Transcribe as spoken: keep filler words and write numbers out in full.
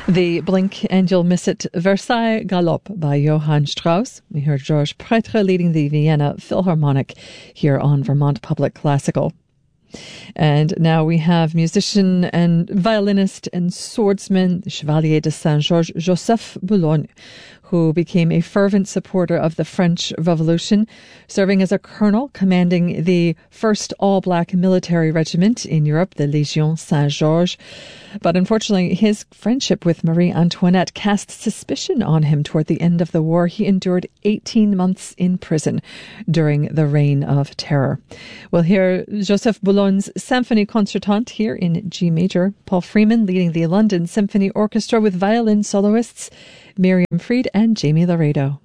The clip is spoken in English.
The Blink and You'll Miss It Versailles Galop by Johann Strauss. We heard Georges Prêtre leading the Vienna Philharmonic here on Vermont Public Classical. And now we have musician and violinist and swordsman, the Chevalier de Saint-Georges, Joseph Boulogne, who became a fervent supporter of the French Revolution, serving as a colonel commanding the first all-black military regiment in Europe, the Légion Saint-Georges. But unfortunately, his friendship with Marie Antoinette cast suspicion on him toward the end of the war. He endured eighteen months in prison during the Reign of Terror. We'll hear Joseph Boulogne's Symphony Concertante here in G major. Paul Freeman leading the London Symphony Orchestra with violin soloists Miriam Fried and Jamie Laredo.